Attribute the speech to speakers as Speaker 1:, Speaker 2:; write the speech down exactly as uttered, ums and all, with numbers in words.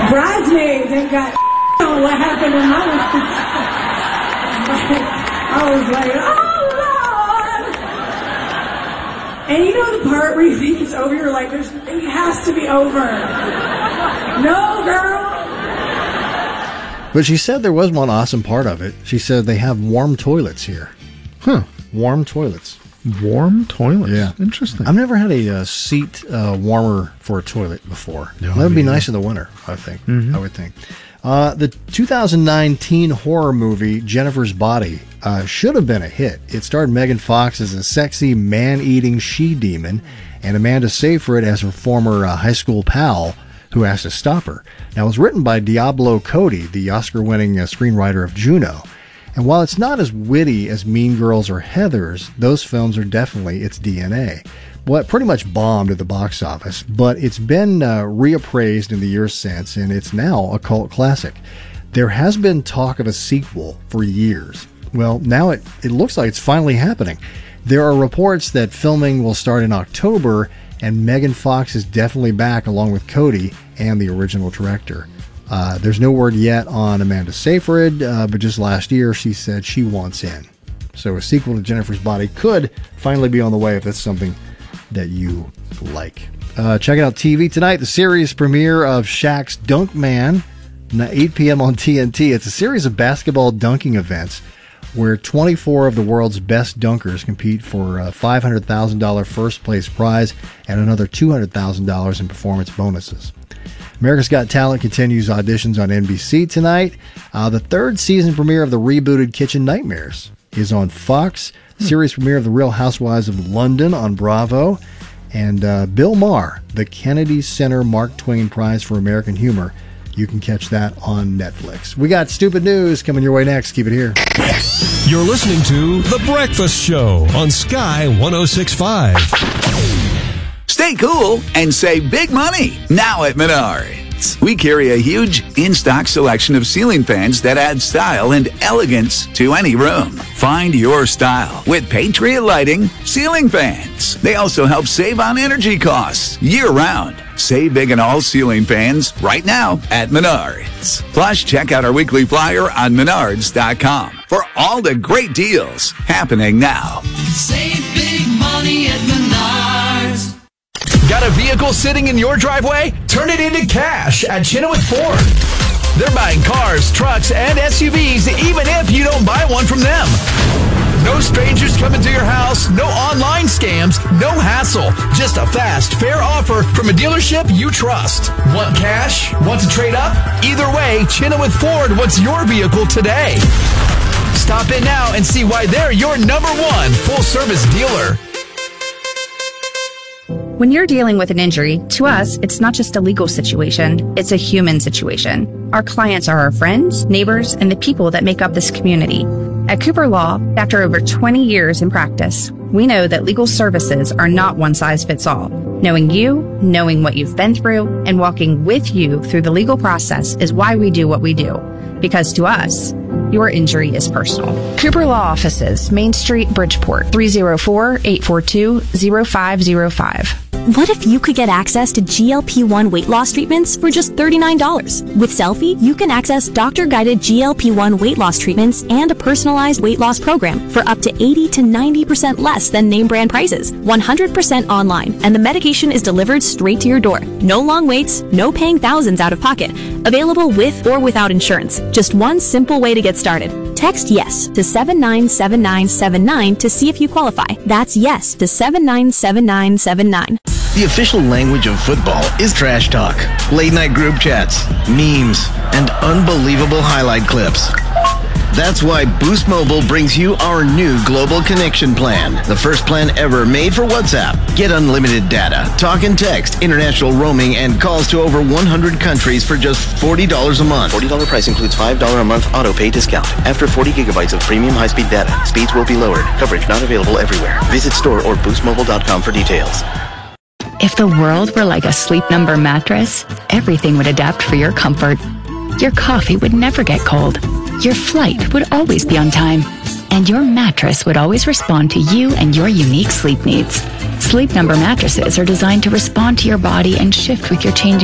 Speaker 1: Bridesmaids ain't got on what happened in my life. I was like, oh, Lord. And you know the part where you think it's over, you're like, There's, it has to be over. No, girl.
Speaker 2: But she said there was one awesome part of it. She said they have warm toilets here.
Speaker 3: Huh.
Speaker 2: Warm toilets.
Speaker 3: Warm toilets?
Speaker 2: Yeah.
Speaker 3: Interesting.
Speaker 2: I've never had a uh, seat uh, warmer for a toilet before. No, that would be nice in the winter, I think. Mm-hmm. I would think. Uh, the two thousand nine teen horror movie, Jennifer's Body, uh, should have been a hit. It starred Megan Fox as a sexy, man-eating she-demon and Amanda Seyfried as her former uh, high school pal who has to stop her. Now, it was written by Diablo Cody, the Oscar-winning uh, screenwriter of Juno. And while it's not as witty as Mean Girls or Heathers, those films are definitely its D N A. Well, it pretty much bombed at the box office, but it's been uh, reappraised in the years since, and it's now a cult classic. There has been talk of a sequel for years. Well, now it, it looks like it's finally happening. There are reports that filming will start in October, and Megan Fox is definitely back along with Cody and the original director. Uh, there's no word yet on Amanda Seyfried, uh, but just last year she said she wants in. So a sequel to Jennifer's Body could finally be on the way if that's something that you like. Uh, check out T V tonight, the series premiere of Shaq's Dunk Man, eight p.m. on T N T. It's a series of basketball dunking events where twenty-four of the world's best dunkers compete for a five hundred thousand dollars first place prize and another two hundred thousand dollars in performance bonuses. America's Got Talent continues auditions on N B C tonight. Uh, the third season premiere of the rebooted Kitchen Nightmares is on Fox. Series premiere of The Real Housewives of London on Bravo. And uh, Bill Maher, the Kennedy Center Mark Twain Prize for American Humor. You can catch that on Netflix. We got stupid news coming your way next. Keep it here.
Speaker 4: You're listening to The Breakfast Show on Sky one oh six point five.
Speaker 5: Stay cool and save big money now at Menards. We carry a huge in-stock selection of ceiling fans that add style and elegance to any room. Find your style with Patriot Lighting ceiling fans. They also help save on energy costs year-round. Save big on all ceiling fans right now at Menards. Plus, check out our weekly flyer on menards dot com for all the great deals happening now.
Speaker 6: Save big money at Menards.
Speaker 7: Got a vehicle sitting in your driveway? Turn it into cash at Chenoweth Ford. They're buying cars, trucks, and S U Vs even if you don't buy one from them. No strangers coming to your house, no online scams, no hassle. Just a fast, fair offer from a dealership you trust. Want cash? Want to trade up? Either way, Chenoweth Ford wants your vehicle today. Stop in now and see why they're your number one full-service dealer.
Speaker 8: When you're dealing with an injury, to us, it's not just a legal situation, it's a human situation. Our clients are our friends, neighbors, and the people that make up this community. At Cooper Law, after over twenty years in practice, we know that legal services are not one size fits all. Knowing you, knowing what you've been through, and walking with you through the legal process is why we do what we do. Because to us, your injury is personal. Cooper Law Offices, Main Street, Bridgeport, three oh four, eight four two, oh five oh five.
Speaker 9: What if you could get access to G L P one weight loss treatments for just thirty-nine dollars? With Selfie, you can access doctor-guided G L P one weight loss treatments and a personalized weight loss program for up to eighty to ninety percent less than name brand prices. one hundred percent online, and the medication is delivered straight to your door. No long waits, no paying thousands out of pocket. Available with or without insurance. Just one simple way to get started. Text YES to seven nine seven nine seven nine to see if you qualify. That's YES to seven nine seven nine seven nine.
Speaker 10: The official language of football is trash talk, late night group chats, memes, and unbelievable highlight clips. That's why Boost Mobile brings you our new Global Connection Plan, the first plan ever made for WhatsApp. Get unlimited data, talk and text, international roaming, and calls to over one hundred countries for just forty dollars a month.
Speaker 11: forty dollars price includes five dollars a month auto pay discount. After forty gigabytes of premium high-speed data, speeds will be lowered. Coverage not available everywhere. Visit store or boost mobile dot com for details.
Speaker 12: If the world were like a Sleep Number mattress, everything would adapt for your comfort. Your coffee would never get cold. Your flight would always be on time. And your mattress would always respond to you and your unique sleep needs. Sleep Number mattresses are designed to respond to your body and shift with your changing